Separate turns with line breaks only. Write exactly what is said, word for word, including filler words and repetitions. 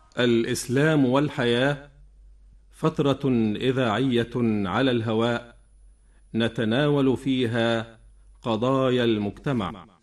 الإسلام والحياة، فترة إذاعية على الهواء نتناول فيها قضايا المجتمع.